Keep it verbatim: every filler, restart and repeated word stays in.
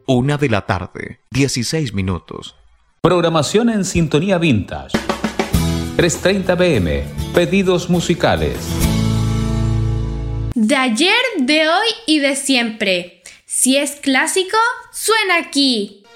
Una de la tarde, dieciséis minutos. Programación en sintonía vintage. tres treinta p m. Pedidos musicales. De ayer, de hoy y de siempre. Si es clásico, suena aquí.